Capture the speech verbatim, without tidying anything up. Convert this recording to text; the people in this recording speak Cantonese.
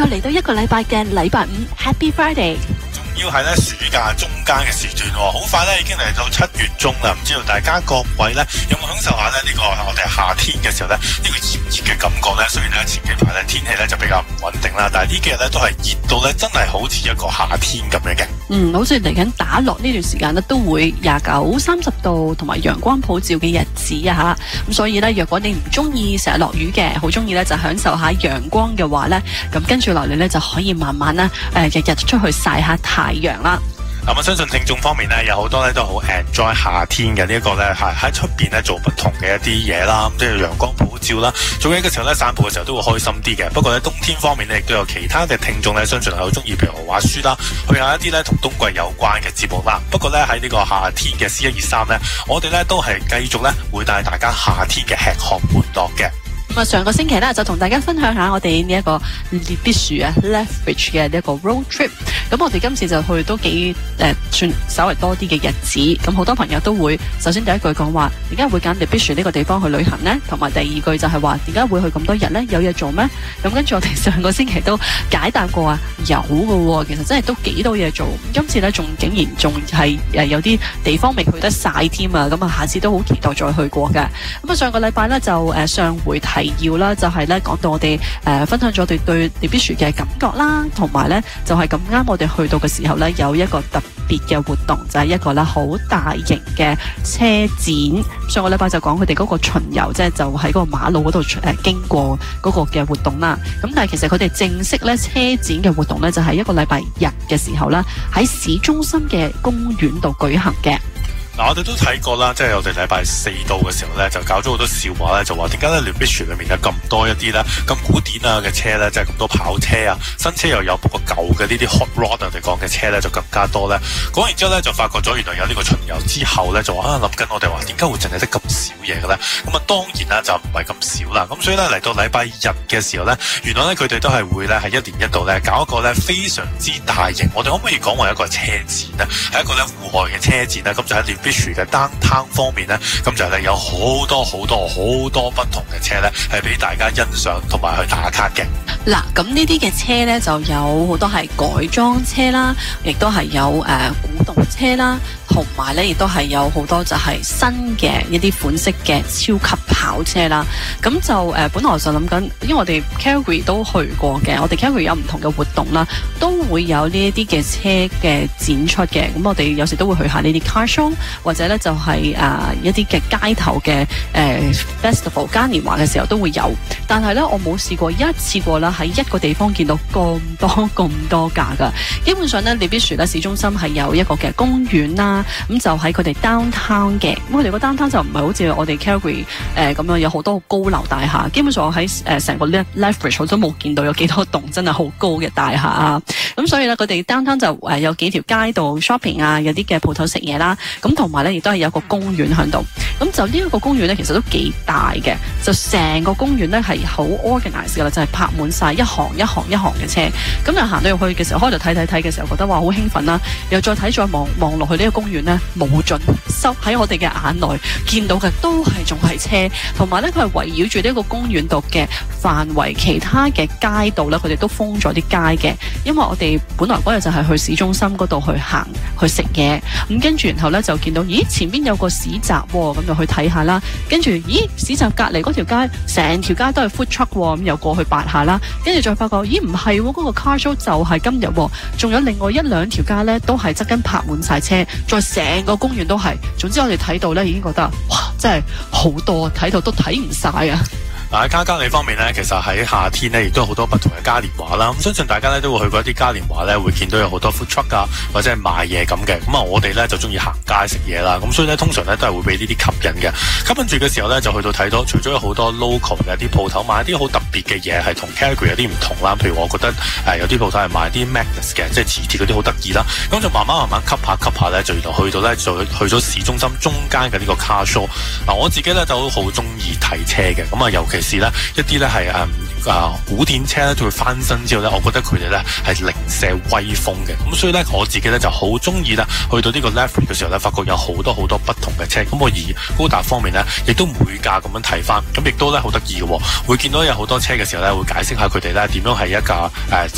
嚟到一個禮拜嘅禮拜五 Happy Friday。 要係咧暑假中間嘅時段，好快咧已經嚟到七月中啦。唔知道大家各位咧有冇享受下咧呢個我哋夏天嘅時候咧呢個炎熱嘅感覺咧？雖然咧前幾排咧天氣咧就比較唔穩定啦，但係呢幾日咧都係熱到咧真係好似一個夏天咁樣嘅。 嗯，好似嚟緊打落呢段時間咧都會廿九、三十度同埋陽光普照嘅日子啊吓。咁所以咧，若果你唔中意成日落雨嘅，好中意咧就享受下陽光嘅話咧，咁跟住落嚟咧就可以慢慢咧誒日日出去曬下太陽啦。 咁我相信聽眾方面咧，有好多咧都好 enjoy 夏天嘅呢一個咧，係喺出邊咧做不同嘅一啲嘢啦，即係陽光普照啦，做嘢嘅時候咧散步嘅時候都會開心啲嘅。不過咧冬天方面咧，亦都有其他嘅聽眾咧，相信係好中意，譬如話畫書啦，去下一啲咧同冬季有關嘅節目啦。不過咧喺呢個夏天嘅 C 一二三咧，我哋咧都係繼續咧會帶大家夏天嘅吃喝玩樂嘅。 咁啊，上個星期咧就同大家分享下我哋呢一個必樹啊 Lethbridge 嘅呢一個 road trip。咁我哋今次就去都幾誒、呃、算稍微多啲嘅日子。咁好多朋友都會首先第一句講話點解會揀 Lethbridge 呢個地方去旅行呢？同埋第二句就係話點解會去咁多日呢？有嘢做咩？咁跟住我哋上個星期都解答過啊，有嘅，其實真係都幾多嘢做。今次咧仲竟然仲係誒有啲地方未去得晒添啊！咁啊，下次都好期待再去過嘅。咁啊，上個禮拜咧就誒、呃、上回提要啦，就係咧講到我哋誒、呃、分享咗我哋對 Lethbridge 嘅感覺啦，同埋咧就係咁啱我哋去到嘅時候咧有一個特別嘅活動，就係、是、一個咧好大型嘅車展。上個禮拜就講佢哋嗰個巡遊，即係就喺、是、個馬路嗰度誒經過嗰個嘅活動啦。咁但係其實佢哋正式咧車展嘅活動咧就係、是、一個禮拜日嘅時候啦，喺市中心嘅公園度舉行嘅。 嗱，我哋都睇過啦，即係我哋禮拜四到嘅時候咧，就搞咗好多笑話咧，就話點解咧 Lethbridge 裏面有咁多一啲咧咁古典啊嘅車咧，即係咁多跑車啊，新車又有，不過舊嘅呢啲 hot rod 我哋講嘅車咧就更加多咧。講完之後咧，就發覺咗原來有呢個巡遊之後咧，就話啊諗緊我哋話點解會淨係得咁少嘢嘅咧？咁啊當然啦，就唔係咁少啦。咁所以咧嚟到禮拜日嘅時候咧，原來咧佢哋都係會咧喺一年一度咧搞一個咧非常之大型，我哋可唔可以講話一個車展咧？係一個咧戶外嘅車展咧，咁就喺 Lethbridge 嘅 downtown 方面咧，咁就咧有好多好多好多不同嘅車咧，係俾大家欣賞同埋去打卡嘅。 嗱，咁呢啲嘅車咧就有好多係改裝車啦，亦都係有誒、呃、古董車啦，同埋咧亦都係有好多就係新嘅一啲款式嘅超級跑車啦。咁就誒、呃、本來我就諗緊，因為我哋 Calgary 都去過嘅，我哋 Calgary 有唔同嘅活動啦，都會有呢一啲嘅車嘅展出嘅。咁我哋有時都會去下呢啲 car show，或者咧就係、是、誒、呃、一啲嘅街頭嘅誒、呃、festival 嘉年華嘅時候都會有。但係咧我冇試過一次過啦喺一個地方見到咁多咁多架噶。基本上咧 Lethbridge 咧市中心係有一個嘅公園啦，咁就喺佢哋 downtown 嘅。咁佢哋個 downtown 就唔係好似我哋 Calgary 誒咁樣有好多高樓大廈。基本上我喺誒成個 Lethbridge 我都冇見到有幾多棟真係好高嘅大廈啊。咁所以咧佢哋 downtown 就誒有幾條街道 shopping 啊，有啲嘅鋪頭食嘢啦。咁同埋咧亦都係有個公園喺度。咁就呢一個公園咧其實都幾大嘅，就成個公園咧係好 organized 噶啦，就係泊滿晒一行一行一行嘅車。咁就行到入去嘅時候，開頭睇睇睇嘅時候覺得話好興奮啦，又再睇再望望落去呢個公園咧冇盡，收喺我哋嘅眼內見到嘅都係仲係車，同埋咧佢係圍繞住呢個公園度嘅範圍，其他嘅街道咧佢哋都封咗啲街嘅，因為我哋本來嗰日就係去市中心嗰度去行去食嘢，咁跟住然後咧就見到咦前邊有個市集喎，咁就去睇下啦，跟住咦市集隔離嗰條街成條街都係 food truck 喎，咁又過去八下啦，跟住再發覺咦唔係喎，嗰個 car show 就係今日喎，仲有另外一兩條街咧都係側跟泊滿晒車，再成個公園都係，總之我哋睇到咧已經覺得哇真係好多，睇到都睇唔晒啊！ 嗱喺嘉嘉里方面咧，其實喺夏天咧，亦都有好多不同嘅嘉年華啦。咁相信大家咧都會去過一啲嘉年華咧，會見到有好多 food truck 啊，或者係賣嘢咁嘅。咁啊，我哋咧就中意行街食嘢啦。咁所以咧，通常咧都係會俾呢啲吸引嘅。吸引住嘅時候咧，就去到睇到，除咗有好多 local 嘅啲鋪頭賣一啲好特別嘅嘢，係同 Calgary 有啲唔同啦。譬如我覺得誒、呃、有啲鋪頭係賣啲 magnets 嘅，即係磁鐵嗰啲好得意啦。咁就慢慢慢慢吸下吸下咧，就原來去到咧就去咗市中心中間嘅呢個 car show。嗱，我自己咧就好中意睇車嘅。咁啊，尤其是咧一啲咧係誒啊古典車咧，就會翻新之後咧，我覺得佢哋咧係零舍威風嘅。咁所以咧，我自己咧就好中意啦。去到呢個 Lethbridge 嘅時候咧，發覺有好多好多不同嘅車。咁我而高達方面咧，亦都每架咁樣睇翻，咁亦都咧好得意嘅。會見到有好多車嘅時候咧，會解釋下佢哋咧點樣係一架誒